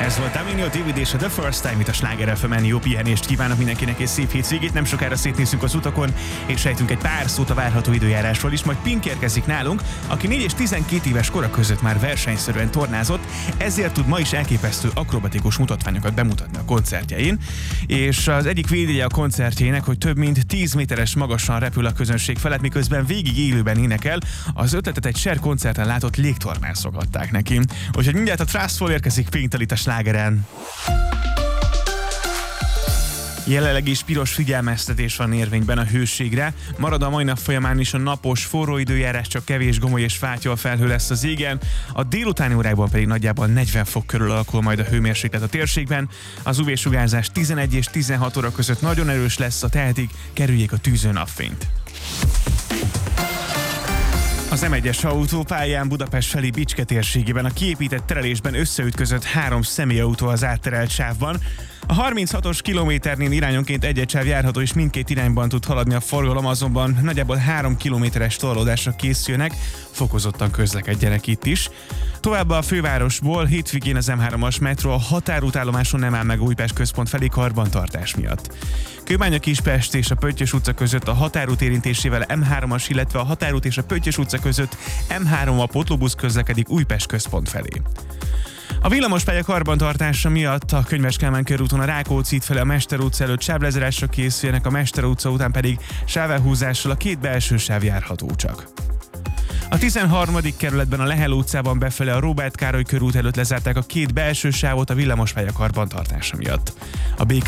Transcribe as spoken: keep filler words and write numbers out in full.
Ez volt Tamino David és a The First Time itt a Sláger ef emen. Jó pihenést kívánok mindenkinek és szép hétvégét. Nem sokára szétnézünk az utakon, és sejtünk egy pár szót a várható időjárásról is. Majd Pink érkezik nálunk, aki négy és tizenkét éves kora között már versenyszerűen tornázott, ezért tud ma is elképesztő akrobatikus mutatványokat bemutatni a koncertjein. És az egyik védjegye a koncertjének, hogy több mint tíz méteres magasan repül a közönség felett, miközben végig élőben énekel. Az ötletet egy Cher koncerten látott légtornászok adták neki. Úgyhogy mindjárt a Trustful érkezik Pink-tel itt a Slágeren. Jelenleg is piros figyelmeztetés van érvényben a hőségre. Marad a mai nap folyamán is a napos, forró időjárás, csak kevés gomoly és fátyol felhő lesz az égen. A délutáni órákban pedig nagyjából negyven fok körül alakul majd a hőmérséklet a térségben. Az u vé-sugárzás tizenegy és tizenhat óra között nagyon erős lesz, a tehetik kerüljék a tűző napfényt. Az em egyes autópályán Budapest felé Bicske térségében a kiépített terelésben összeütközött három személyautó az átterelt sávban. A harminchatos kilométernél irányonként egy-egy sáv járható, és mindkét irányban tud haladni a forgalom, azonban nagyjából három kilométeres torlódásra készülnek, fokozottan közlekedjenek itt is. Továbbá a fővárosból hétvégén az em hármas metró a határútállomáson nem áll meg Újpest központ felé karbantartás miatt. Kőbánya Kispest és a Pöttyös utca között a határút érintésével em hármas, illetve a határút és a Pöttyös utca között em három a pótlóbusz közlekedik Újpest központ felé. A villamospálya karbantartása miatt a Könyves Kálmán körúton a Rákóczi út felé a Mester utca előtt sávlezárásra készüljenek, a Mester utca után pedig sávelhúzással a két belső sáv járható csak. A tizenharmadik kerületben a Lehel utcában befele a Róbert Károly körút előtt lezárták a két belső sávot a villamospálya karbantartása miatt. A bé